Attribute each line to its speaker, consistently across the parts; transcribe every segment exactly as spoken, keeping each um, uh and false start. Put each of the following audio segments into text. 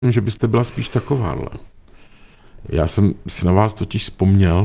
Speaker 1: že byste byla spíš takováhle. Já jsem si na vás totiž vzpomněl,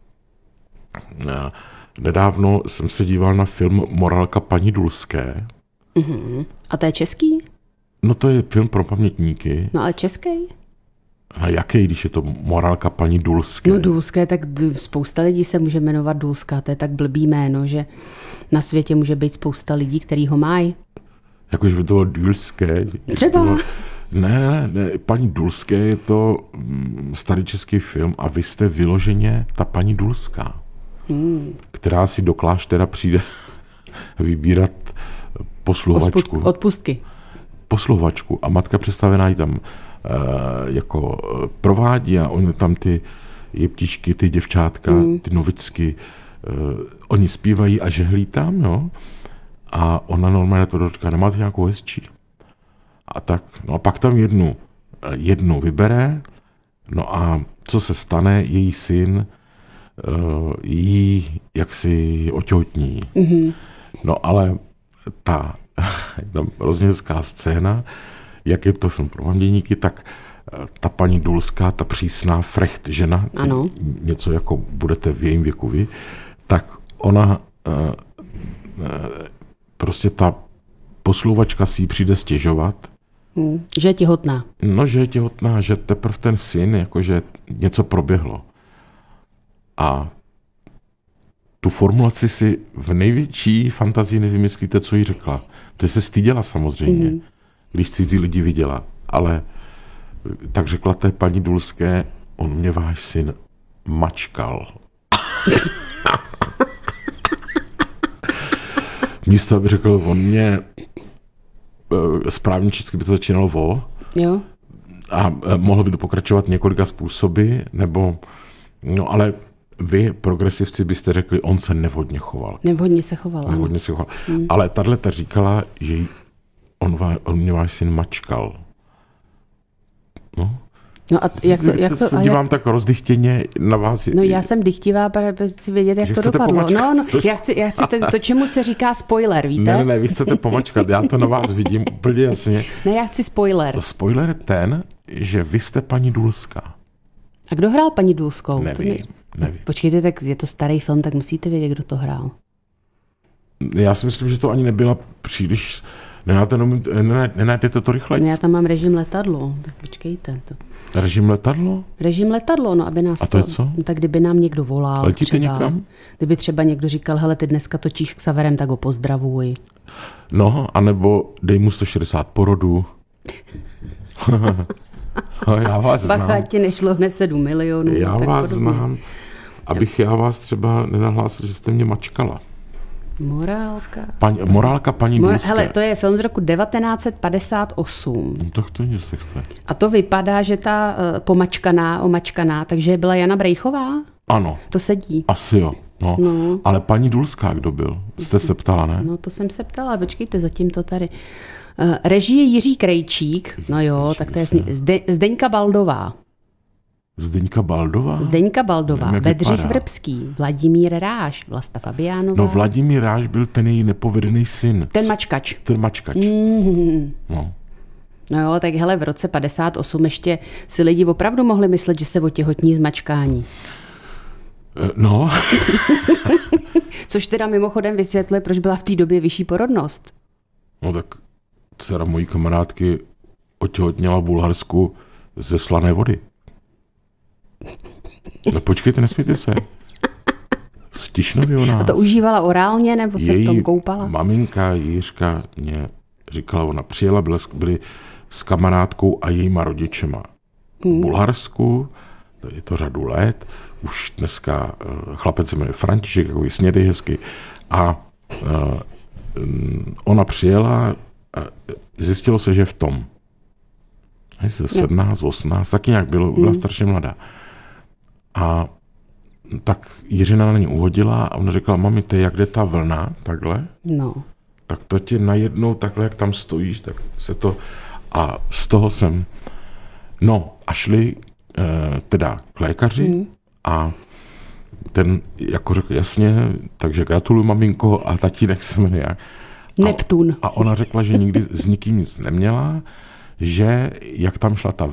Speaker 1: nedávno jsem se díval na film Morálka paní Dulské.
Speaker 2: Uh-huh. A to je český?
Speaker 1: No to je film pro pamětníky.
Speaker 2: No ale český?
Speaker 1: A jaký, když je to Morálka paní Dulské?
Speaker 2: No Dulské, tak spousta lidí se může jmenovat Dulská, to je tak blbý jméno, že na světě může být spousta lidí, který ho mají.
Speaker 1: Jakože by to bylo Dulské.
Speaker 2: Třeba.
Speaker 1: To bylo... Ne, ne, ne, paní Dulské je to starý český film a vy jste vyloženě ta paní Dulská, hmm. která si do kláštera přijde vybírat posluhovačku.
Speaker 2: Odpustky.
Speaker 1: Posluhovačku a matka představená ji tam uh, jako provádí a oni tam ty jeptičky, ty děvčátka, hmm. ty novicky, uh, oni zpívají a žehlí tam, jo. A ona normálně to říká, nemáte nějakou hezčí? A tak, no a pak tam jednu, jednu vybere, no a co se stane, její syn uh, jí jaksi otěhotní. Mm-hmm. No ale ta tam hrozně hezká scéna, jak je to film pro pamětníky, tak ta paní Dulská, ta přísná frecht žena,
Speaker 2: ano.
Speaker 1: něco jako budete v jejím věku vy, tak ona uh, uh, prostě ta posluhovačka si ji přijde stěžovat.
Speaker 2: Hmm, že je těhotná.
Speaker 1: No, že je těhotná, že teprve ten syn, jakože něco proběhlo. A tu formulaci si v největší fantazii nevymyslíte, co jí řekla. To se styděla samozřejmě, mm. když cizí lidi viděla. Ale tak řekla té paní Dulské, on mě váš syn mačkal. Místo, aby řekl, on mě správně česky by to začínalo vo.
Speaker 2: Jo.
Speaker 1: A mohlo by to pokračovat několika způsoby, nebo, no ale vy, progresivci, byste řekli, on se nevhodně choval.
Speaker 2: Nevhodně se choval,
Speaker 1: Nevhodně se choval. Hmm. Ale tato říkala, že on, on mě váš syn mačkal. No.
Speaker 2: No a jak to, jak to,
Speaker 1: se dívám jak... tak rozdychtěně na vás.
Speaker 2: No já jsem dychtivá, protože chci vědět, jak
Speaker 1: že
Speaker 2: to dopadlo.
Speaker 1: Pomačkat.
Speaker 2: No, no, já chci, já chci ten, to, čemu se říká spoiler, víte?
Speaker 1: Ne, ne, ne, vy chcete pomačkat, já to na vás vidím úplně jasně.
Speaker 2: Ne, já chci spoiler.
Speaker 1: Spoiler je ten, že vy jste paní Dulská.
Speaker 2: A kdo hrál paní Dulskou?
Speaker 1: Nevím, ne... nevím.
Speaker 2: Počkejte, tak je to starý film, tak musíte vědět, kdo to hrál.
Speaker 1: Já si myslím, že to ani nebyla příliš... Nenajdete to rychle?
Speaker 2: Ne, já tam mám režim letadlo, tak počkejte. To.
Speaker 1: Režim letadlo?
Speaker 2: Režim letadlo, no aby nás
Speaker 1: A to, to je co?
Speaker 2: No, tak kdyby nám někdo volal.
Speaker 1: Letíte
Speaker 2: třeba,
Speaker 1: někam?
Speaker 2: Kdyby třeba někdo říkal, hele, ty dneska točíš s Xaverem, tak ho pozdravuj.
Speaker 1: No, anebo dej mu sto šedesát porodu. Já vás znám.
Speaker 2: Bacha, ti nešlo hned sedm milionů.
Speaker 1: Já
Speaker 2: tak
Speaker 1: vás
Speaker 2: podobně.
Speaker 1: znám, abych já vás třeba nenahlásil, že jste mě mačkala.
Speaker 2: Morálka.
Speaker 1: Paň, morálka paní
Speaker 2: Mor-
Speaker 1: Dulské.
Speaker 2: Hele, to je film z roku devatenáct set padesát osm.
Speaker 1: No tak to je něco sexté.
Speaker 2: A to vypadá, že ta uh, pomačkaná, omačkaná, takže byla Jana Brejchová?
Speaker 1: Ano.
Speaker 2: To sedí.
Speaker 1: Asi jo. No.
Speaker 2: No.
Speaker 1: Ale paní Dulská, kdo byl? Jste se ptala, ne?
Speaker 2: No to jsem se ptala, počkejte, zatím to tady. Uh, režie Jiří Krejčík, no jo,
Speaker 1: Ježiš,
Speaker 2: tak to je jasný. Zde, Zdeňka Baldová.
Speaker 1: Zdeňka Baldová?
Speaker 2: Zdeňka Baldová,
Speaker 1: Nevím,
Speaker 2: Bedřich
Speaker 1: vypadá.
Speaker 2: Vrbský, Vladimír Ráš, Vlasta Fabiánová.
Speaker 1: No Vladimír Ráš byl ten její nepovedený syn.
Speaker 2: Ten mačkač.
Speaker 1: Ten mačkač.
Speaker 2: Mm-hmm.
Speaker 1: No.
Speaker 2: No jo, tak hele, v roce padesát osm ještě si lidi opravdu mohli myslet, že se otěhotní z mačkání.
Speaker 1: No.
Speaker 2: Což teda mimochodem vysvětluje, proč byla v té době vyšší porodnost.
Speaker 1: No tak dcera mojí kamarádky otěhotněla v Bulharsku ze slané vody. No počkejte, nesmíte se. Z Tišnovy u nás.
Speaker 2: A to užívala orálně, nebo se
Speaker 1: Její
Speaker 2: v tom koupala?
Speaker 1: maminka Jiřka mě říkala, ona přijela, byla, byli s kamarádkou a jejíma rodičema hmm. v Bulharsku, je to řadu let, už dneska uh, chlapec se jmenuje František, jako snědej hezky, a uh, ona přijela a zjistilo se, že je v tom. Se sedmnáct, osmnáct, taky nějak bylo, byla hmm. strašně mladá. A tak Jiřina na ní uhodila a ona řekla, mami, to je jak jde ta vlna, takhle?
Speaker 2: No.
Speaker 1: Tak to tě najednou takhle, jak tam stojíš, tak se to... A z toho jsem... No, a šli eh, teda k lékaři hmm. a ten jako řekl, jasně, takže gratuluju, maminko, a tatínek se jmenuje.
Speaker 2: Neptun.
Speaker 1: A, a ona řekla, že nikdy s nikým nic neměla, že jak tam šla ta